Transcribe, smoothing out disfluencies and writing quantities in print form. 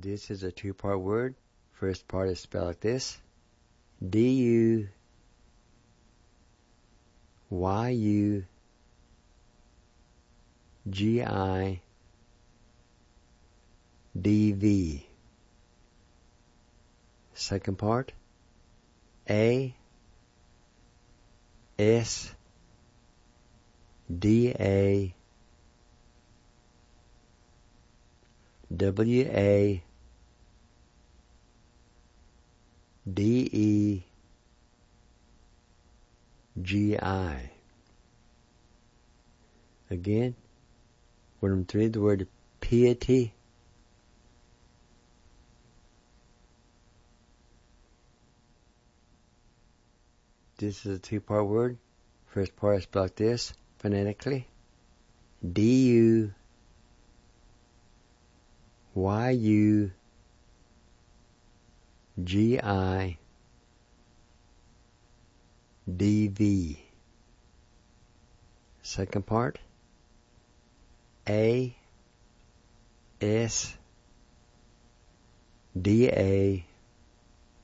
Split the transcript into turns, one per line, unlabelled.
This is a two-part word. First part is spelled like this. D-U-Y-U-G-I-D-V. Second part. A-S-D-A-W-A-D-E-G-I. Again, word number 3, the word piety. This is a two-part word. First part is spelled like this, phonetically. D-U-Y-U-G-I-D-V. Second part. A-S-D-A